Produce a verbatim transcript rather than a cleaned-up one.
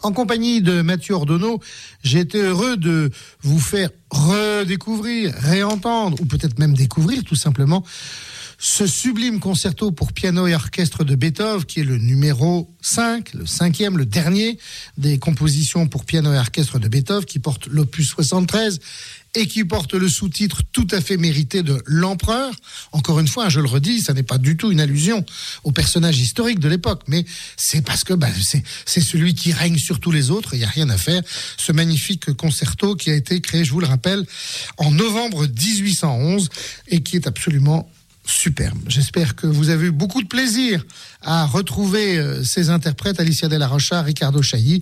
En compagnie de Mathieu Ordonneau, j'ai été heureux de vous faire redécouvrir, réentendre, ou peut-être même découvrir tout simplement ce sublime concerto pour piano et orchestre de Beethoven, qui est le numéro cinq, le cinquième, le dernier des compositions pour piano et orchestre de Beethoven, qui porte l'opus soixante-treize et qui porte le sous-titre tout à fait mérité de l'Empereur. Encore une fois, je le redis, ça n'est pas du tout une allusion au personnage historique de l'époque, mais c'est parce que bah, c'est, c'est celui qui règne sur tous les autres, il n'y a rien à faire. Ce magnifique concerto qui a été créé, je vous le rappelle, en novembre dix-huit cent onze et qui est absolument superbe. J'espère que vous avez eu beaucoup de plaisir à retrouver euh, ces interprètes, Alicia Della Rocha, Riccardo Chailly,